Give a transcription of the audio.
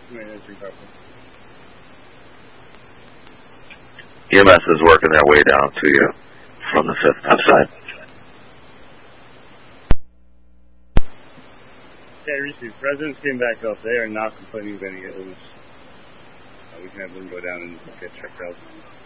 EMS is working their way down to you from the 5th upside. Okay, receive. Residents came back up. They are not complaining of any illness. We can have them go down and get checked out.